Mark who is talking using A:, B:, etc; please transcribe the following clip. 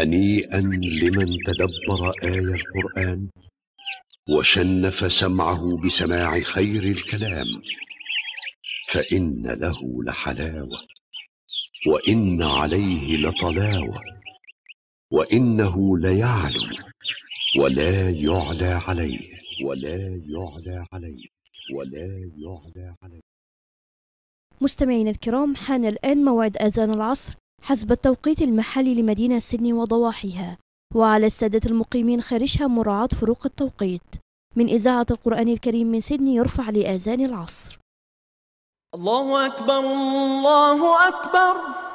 A: هنيئا لمن تدبر آي القرآن وشنف سمعه بسماع خير الكلام، فإن له لحلاوة وإن عليه لطلاوة، وإنه ليعلو ولا يعلى عليه
B: مستمعينا الكرام، حان الآن موعد آذان العصر حسب التوقيت المحلي لمدينة سيدني وضواحيها، وعلى السادة المقيمين خارجها مراعاة فروق التوقيت. من إذاعة القرآن الكريم من سيدني يرفع لآذان العصر.
C: الله أكبر الله أكبر.